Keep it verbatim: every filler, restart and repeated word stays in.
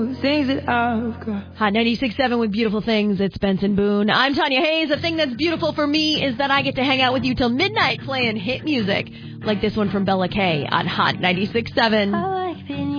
Things that I've got. Hot ninety-six point seven with Beautiful Things. It's Benson Boone. I'm Tanya Hayes. The thing that's beautiful for me is that I get to hang out with you till midnight playing hit music like this one from Bella Kay on Hot ninety-six point seven.